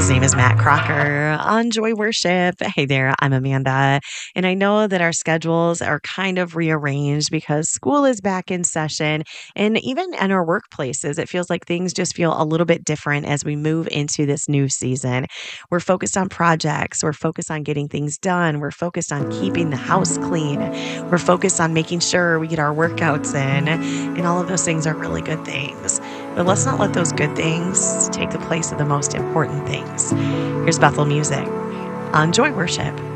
His name is Matt Crocker on Joy Worship. Hey there, I'm Amanda. And I know that our schedules are kind of rearranged because school is back in session. And even in our workplaces, it feels like things just feel a little bit different as we move into this new season. We're focused on projects, we're focused on getting things done, we're focused on keeping the house clean, we're focused on making sure we get our workouts in. And all of those things are really good things. But let's not let those good things take the place of the most important things. Here's Bethel Music on Joy Worship.